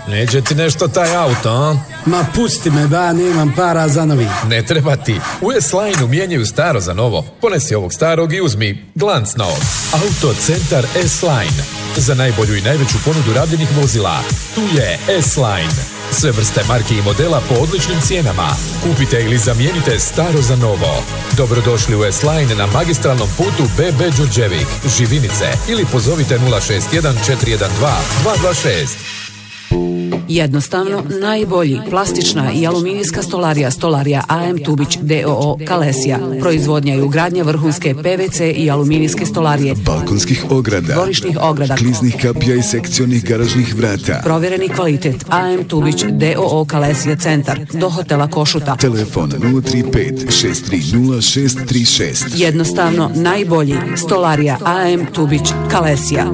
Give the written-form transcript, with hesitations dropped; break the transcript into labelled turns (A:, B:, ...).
A: Neće ti nešto taj auto, a?
B: Ma pusti me da, nemam para za novi.
A: Ne treba ti. U S-Line-u mijenjaju staro za novo. Ponesi ovog starog i uzmi glanc novog. Autocentar S-Line. Za najbolju i najveću ponudu rabljenih vozila. Tu je S-Line. Sve vrste marke i modela po odličnim cijenama. Kupite ili zamijenite staro za novo. Dobrodošli u S-Line na magistralnom putu BB Đurđevik, Živinice ili pozovite 061 412 226.
C: Jednostavno, najbolji plastična i aluminijska stolarija AM Tubić DOO Kalesija. Proizvodnja i ugradnja vrhunske PVC i aluminijske stolarije,
D: balkonskih ograda,
C: dvorišnih ograda,
D: kliznih kapija i sekcionih garažnih vrata.
C: Provjereni kvalitet AM Tubić DOO Kalesija Centar do hotela Košuta.
D: Telefon 035 630 636.
C: Jednostavno, najbolji stolarija AM Tubić Kalesija.